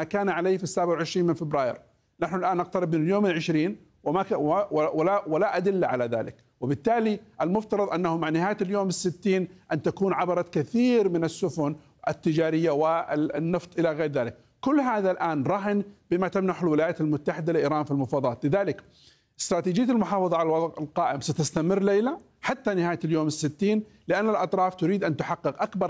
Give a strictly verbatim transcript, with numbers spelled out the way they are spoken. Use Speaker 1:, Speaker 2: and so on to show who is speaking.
Speaker 1: ما كان عليه في السابع والعشرين من فبراير. نحن الآن نقترب من اليوم العشرين وما ك... ولا ولا أدلة على ذلك، وبالتالي المفترض أنه مع نهاية اليوم الستين أن تكون عبرت كثير من السفن التجارية والنفط إلى غير ذلك. كل هذا الآن رهن بما تمنح الولايات المتحدة لإيران في المفاوضات. لذلك استراتيجية المحافظة على الوضع القائم ستستمر ليلة حتى نهاية اليوم الستين، لأن الأطراف تريد أن تحقق أكبر